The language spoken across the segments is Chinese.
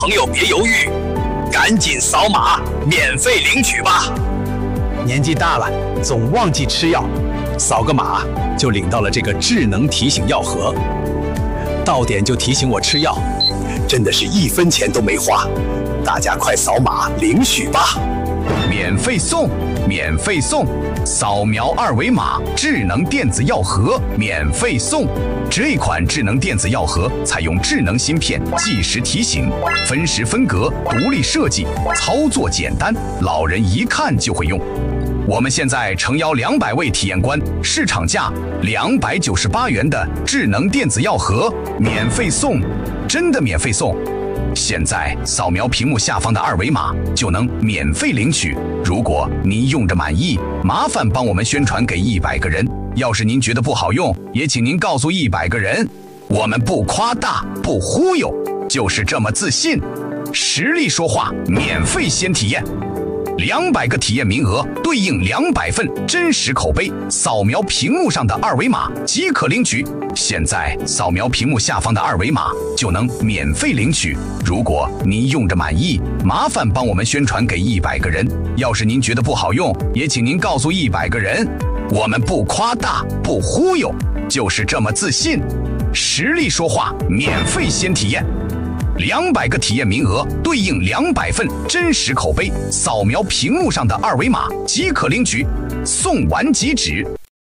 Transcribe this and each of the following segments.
朋友别犹豫，赶紧扫码免费领取吧。 年纪大了总忘记吃药，扫个码就领到了这个智能提醒药盒，到点就提醒我吃药，真的是1分钱都没花。大家快扫码领取吧！ 免费送，免费送！扫描2维码，智能电子药盒免费送。这款智能电子药盒采用智能芯片，计时提醒，分时分格，独立设计，操作简单，老人一看就会用。我们现在诚邀200位体验官，市场价298元的智能电子药盒免费送，真的免费送！现在扫描屏幕下方的2维码就能免费领取。如果您用着满意，麻烦帮我们宣传给100个人。要是您觉得不好用，也请您告诉100个人。我们不夸大，不忽悠，就是这么自信。实力说话，免费先体验。200个体验名额对应200份真实口碑，扫描屏幕上的2维码即可领取。现在扫描屏幕下方的2维码就能免费领取。如果您用着满意，麻烦帮我们宣传给100个人。要是您觉得不好用，也请您告诉100个人。我们不夸大，不忽悠，就是这么自信。实力说话，免费先体验。200个体验名额对应200份真实口碑，扫描屏幕上的2维码即可领取，送完即止。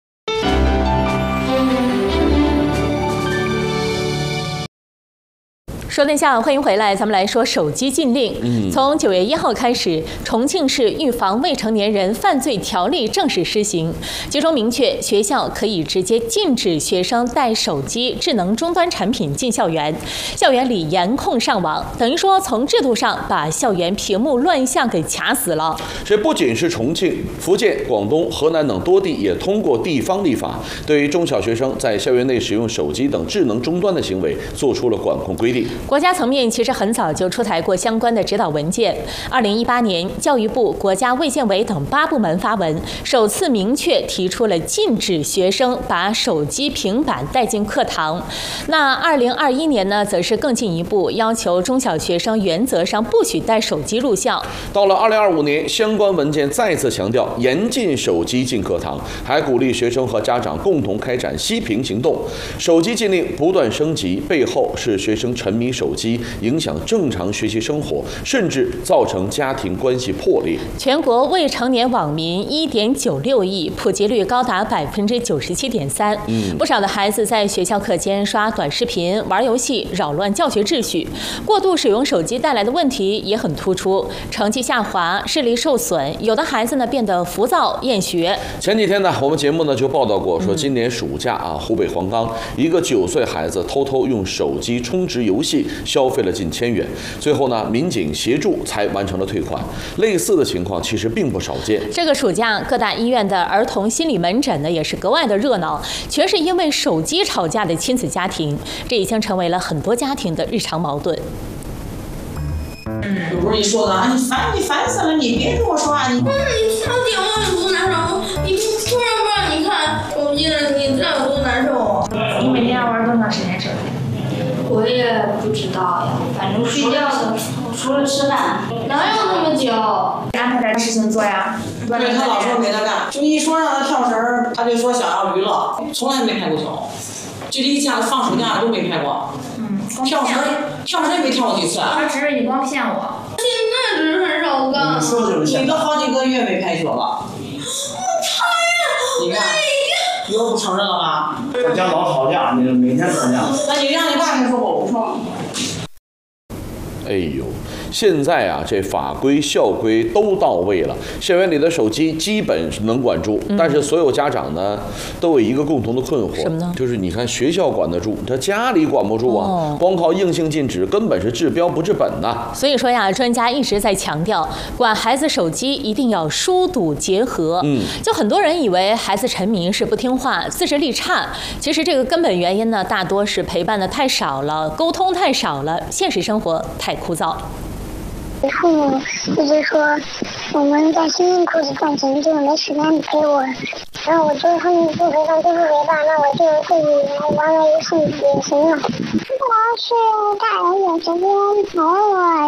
说天下，欢迎回来，咱们来说手机禁令。从9月1号开始，重庆市预防未成年人犯罪条例正式施行，其中明确学校可以直接禁止学生带手机、智能终端产品进校园，校园里严控上网，等于说从制度上把校园屏幕乱象给卡死了。 这不仅是重庆、福建、广东、河南等多地也通过地方立法，对于中小学生在校园内使用手机等智能终端的行为做出了管控规定。 国家层面其实很早就出台过相关的指导文件。2018年，教育部、国家卫健委等8部门发文，首次明确提出了禁止学生把手机、平板带进课堂。那2021年呢，则是更进一步要求中小学生原则上不许带手机入校。 到了2025年，相关文件再次强调严禁手机进课堂，还鼓励学生和家长共同开展息屏行动。手机禁令不断升级，背后是学生沉迷手机，影响正常学习生活，甚至造成家庭关系破裂。 全国未成年网民1.96亿，普及率高达97.3%。不少的孩子在学校课间刷短视频、玩游戏，扰乱教学秩序。过度使用手机带来的问题也很突出，成绩下滑、视力受损，有的孩子呢变得浮躁厌学。 前几天呢，我们节目呢就报道过，说今年暑假湖北黄冈一个9岁孩子偷偷用手机充值游戏，消费了近1000元，最后呢，民警协助才完成了退款。类似的情况其实并不少见。 这个暑假，各大医院的儿童心理门诊呢也是格外的热闹，全是因为手机吵架的亲子家庭，这已经成为了很多家庭的日常矛盾。 有时候一说的，你烦死了，你别跟我说话，你上电话有多难受，你突然不让你看手机了，你这有多难受？ 你每天要玩多长时间手机？ 我也不知道呀，反正睡觉的除了吃饭，哪有那么久？ 安排点事情做呀。 对，他老说没得干，就一说让他跳绳，他就说想要娱乐，从来没拍过球，就这一家放暑假都没拍过。跳绳也没跳过几次。 他只是你光骗我。 现在只是很少干。 你都好几个月没拍球了。你看，又不承认了吧？ 他家老吵架，那个每天吵架。 那你让你爸说，我不说。 哎呦，现在这法规校规都到位了，校园里的手机基本能管住，但是所有家长呢都有一个共同的困惑， 什么呢？ 就是你看学校管得住，他家里管不住啊，光靠硬性禁止根本是治标不治本呐。 所以说呀，专家一直在强调，管孩子手机一定要疏堵结合。就很多人以为孩子沉迷是不听话、自制力差，其实这个根本原因呢，大多是陪伴的太少了，沟通太少了，现实生活太枯燥。 父母一直说我们在辛辛苦苦赚钱，就没时间陪我，然后我觉得他们不陪伴就不陪伴，那我就自己来玩玩游戏也行了。我要是大人有时间陪我